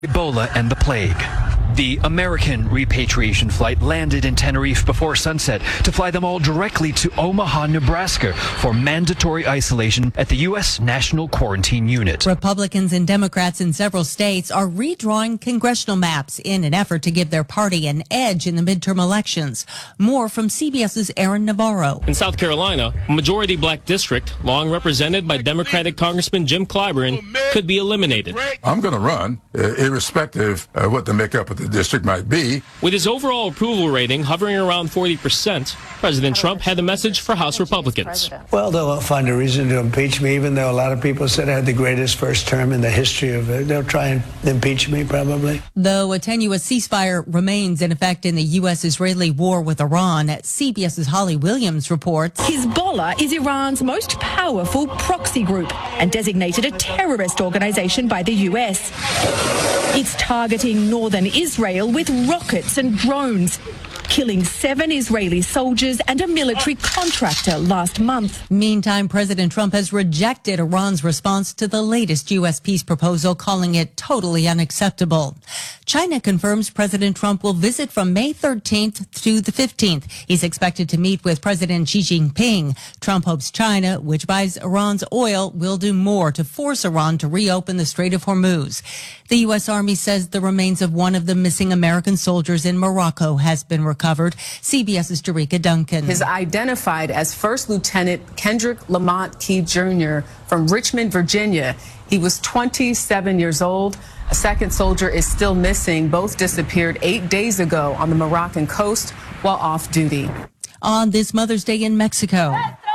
Ebola and the plague. The American repatriation flight landed in Tenerife before sunset to fly them all directly to Omaha, Nebraska for mandatory isolation at the U.S. National Quarantine Unit. Republicans and Democrats in several states are redrawing congressional maps in an effort to give their party an edge in the midterm elections. More from CBS's Aaron Navarro. In South Carolina, a majority black district, long represented by Democratic Congressman Jim Clyburn, could be eliminated. I'm going to run, irrespective of what the makeup of the district might be. With his overall approval rating hovering around 40%, President Trump had a message for House Republicans. Well, they'll find a reason to impeach me, even though a lot of people said I had the greatest first term in the history of it. They'll try and impeach me, probably. Though a tenuous ceasefire remains in effect in the U.S.-Israeli war with Iran, CBS's Holly Williams reports. Hezbollah is Iran's most powerful proxy group and designated a terrorist organization by the U.S. It's targeting northern Israel with rockets and drones, killing 7 Israeli soldiers and a military contractor last month. Meantime, President Trump has rejected Iran's response to the latest U.S. peace proposal, calling it totally unacceptable. China confirms President Trump will visit from May 13th to the 15th. He's expected to meet with President Xi Jinping. Trump hopes China, which buys Iran's oil, will do more to force Iran to reopen the Strait of Hormuz. The U.S. Army says the remains of one of the missing American soldiers in Morocco has been recovered. CBS's Jerika Duncan. Is identified as First Lieutenant Kendrick Lamont Key Jr. from Richmond, Virginia. He was 27 years old. A second soldier is still missing. Both disappeared 8 days ago on the Moroccan coast while off duty. On this Mother's Day in Mexico,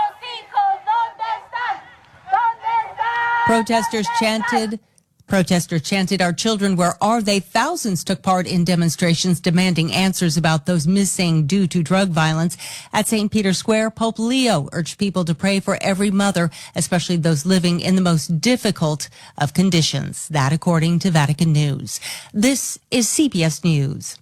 Protesters chanted, "Our children, where are they?" Thousands took part in demonstrations demanding answers about those missing due to drug violence. At St. Peter's Square, Pope Leo urged people to pray for every mother, especially those living in the most difficult of conditions. That according to Vatican News. This is CBS News.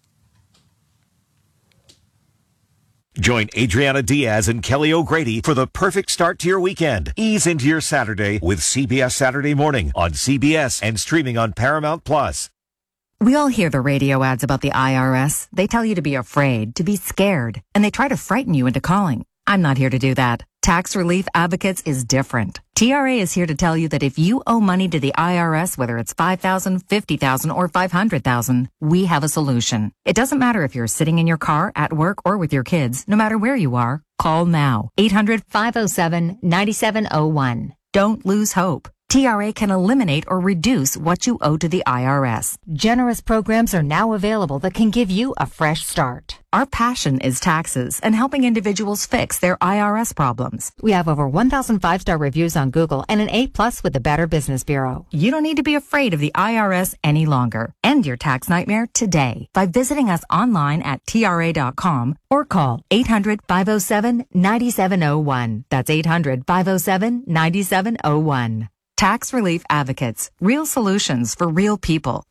Join Adriana Diaz and Kelly O'Grady for the perfect start to your weekend. Ease into your Saturday with CBS Saturday Morning on CBS and streaming on Paramount Plus. We all hear the radio ads about the IRS. They tell you to be afraid, to be scared, and they try to frighten you into calling. I'm not here to do that. Tax Relief Advocates is different. TRA is here to tell you that if you owe money to the IRS, whether it's $5,000, $50,000, or $500,000, we have a solution. It doesn't matter if you're sitting in your car, at work, or with your kids. No matter where you are, call now. 800-507-9701. Don't lose hope. TRA can eliminate or reduce what you owe to the IRS. Generous programs are now available that can give you a fresh start. Our passion is taxes and helping individuals fix their IRS problems. We have over 1,000 5-star reviews on Google and an A+ with the Better Business Bureau. You don't need to be afraid of the IRS any longer. End your tax nightmare today by visiting us online at TRA.com or call 800-507-9701. That's 800-507-9701. Tax Relief Advocates. Real solutions for real people.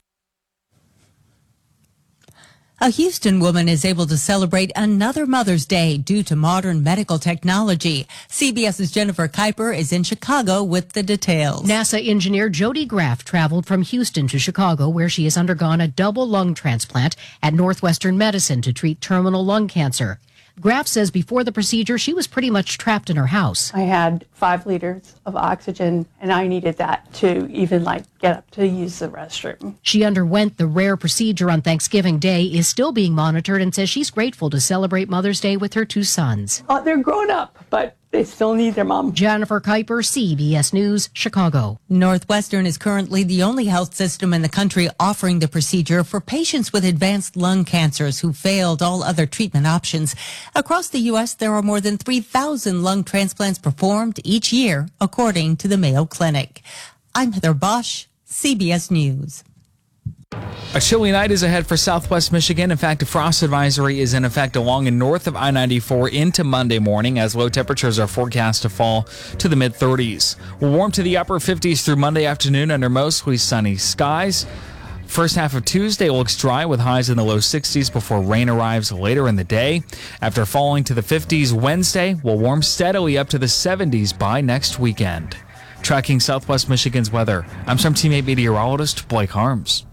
A Houston woman is able to celebrate another Mother's Day due to modern medical technology. CBS's Jennifer Kuiper is in Chicago with the details. NASA engineer Jody Graff traveled from Houston to Chicago, where she has undergone a double lung transplant at Northwestern Medicine to treat terminal lung cancer. Graff says before the procedure, she was pretty much trapped in her house. I had 5 liters of oxygen, and I needed that to even get up to use the restroom. She underwent the rare procedure on Thanksgiving Day, is still being monitored, and says she's grateful to celebrate Mother's Day with her 2 sons. They're grown up, but they still need their mom. Jennifer Kuiper, CBS News, Chicago. Northwestern is currently the only health system in the country offering the procedure for patients with advanced lung cancers who failed all other treatment options. Across the U.S., there are more than 3,000 lung transplants performed each year, according to the Mayo Clinic. I'm Heather Bosch, CBS News. A chilly night is ahead for southwest Michigan. In fact, a frost advisory is in effect along and north of I-94 into Monday morning, as low temperatures are forecast to fall to the mid-30s. We'll warm to the upper 50s through Monday afternoon under mostly sunny skies. First half of Tuesday looks dry with highs in the low 60s before rain arrives later in the day. After falling to the 50s Wednesday, we'll warm steadily up to the 70s by next weekend. Tracking southwest Michigan's weather, I'm some teammate meteorologist Blake Harms.